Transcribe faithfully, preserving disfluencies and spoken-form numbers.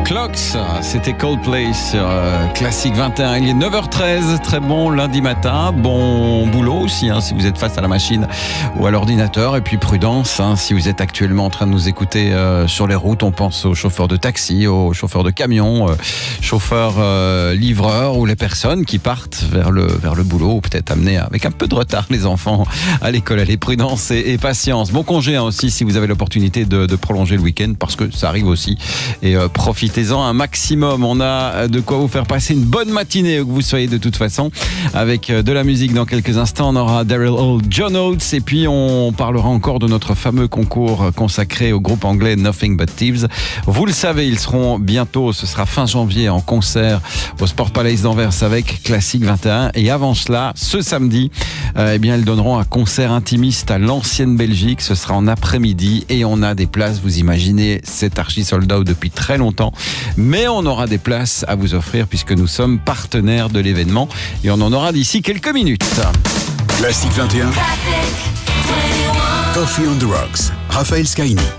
Clocks, c'était Coldplay sur euh, Classique vingt et un. Il est neuf heures treize, très bon lundi matin, bon boulot aussi hein, si vous êtes face à la machine ou à l'ordinateur, et puis prudence hein, si vous êtes actuellement en train de nous écouter euh, sur les routes. On pense aux chauffeurs de taxi, aux chauffeurs de camion, euh, chauffeurs euh, livreurs, ou les personnes qui partent vers le, vers le boulot, ou peut-être amener avec un peu de retard les enfants à l'école. Allez, prudence et, et patience. Bon congé hein, aussi si vous avez l'opportunité de, de prolonger le week-end, parce que ça arrive aussi, et euh, profitez en un maximum. On a de quoi vous faire passer une bonne matinée où que vous soyez de toute façon, avec de la musique. Dans quelques instants, on aura Daryl Hall, John Oates, et puis on parlera encore de notre fameux concours consacré au groupe anglais Nothing But Thieves. Vous le savez, ils seront bientôt, ce sera fin janvier, en concert au Sport Palace d'Anvers avec Classique vingt et un, et avant cela, ce samedi, euh, eh bien ils donneront un concert intimiste à l'Ancienne Belgique. Ce sera en après-midi et on a des places, vous imaginez, c'est archi sold out depuis très longtemps. Mais on aura des places à vous offrir puisque nous sommes partenaires de l'événement, et on en aura d'ici quelques minutes. Classique vingt et un. Coffee on the Rocks. Raphaël Scaini.